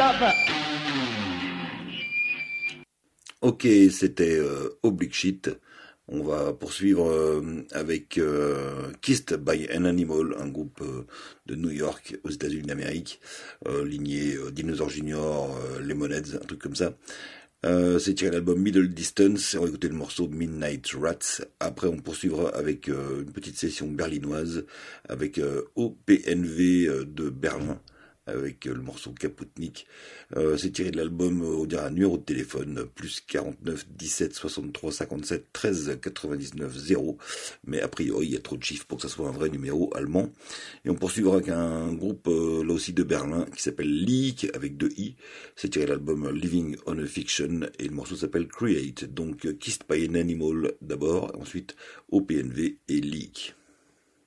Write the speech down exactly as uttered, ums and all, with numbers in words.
Ok, c'était euh, Oblique Shit. On va poursuivre euh, avec euh, Kissed by an Animal, un groupe euh, de New York aux États-Unis d'Amérique, euh, lignée euh, Dinosaur Junior, euh, Lemonheads, un truc comme ça. Euh, c'est tiré de l'album Middle Distance, et on va écouter le morceau Midnight Rats. Après on poursuivra avec euh, une petite session berlinoise, avec euh, O P N V euh, de Berlin, avec euh, le morceau Kaputnik. Euh, c'est tiré de l'album, euh, on dirait un numéro de téléphone, plus quarante-neuf dix-sept soixante-trois cinquante-sept treize quatre-vingt-dix-neuf zéro, mais a priori il y a trop de chiffres pour que ça soit un vrai numéro allemand. Et on poursuivra avec un groupe euh, là aussi de Berlin qui s'appelle Leak avec deux i. C'est tiré de l'album Living on a Fiction et le morceau s'appelle Create. Donc Kissed by an Animal d'abord, ensuite O P N V et Leak.